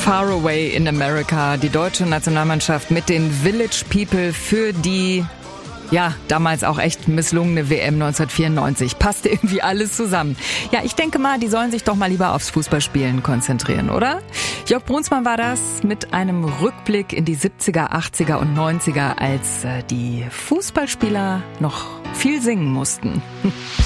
Far Away in America, die deutsche Nationalmannschaft mit den Village People für die, ja, damals auch echt misslungene WM 1994. Passte irgendwie alles zusammen. Ja, ich denke mal, die sollen sich doch mal lieber aufs Fußballspielen konzentrieren, oder? Jörg Brunsmann war das mit einem Rückblick in die 70er, 80er und 90er, als die Fußballspieler noch viel singen mussten.